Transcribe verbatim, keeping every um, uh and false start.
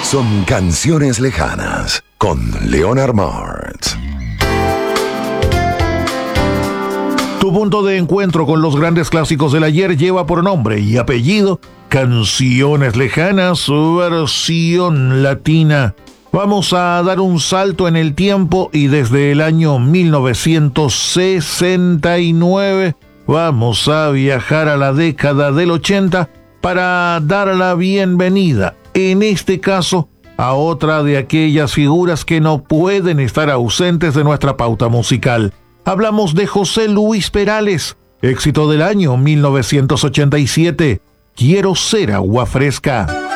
son Canciones Lejanas con Leonard Martz. Tu punto de encuentro con los grandes clásicos del ayer lleva por nombre y apellido Canciones Lejanas, versión latina. Vamos a dar un salto en el tiempo y desde el año mil novecientos sesenta y nueve vamos a viajar a la década del ochenta para dar la bienvenida, en este caso, a otra de aquellas figuras que no pueden estar ausentes de nuestra pauta musical. Hablamos de José Luis Perales, éxito del año mil novecientos ochenta y siete, Quiero ser agua fresca.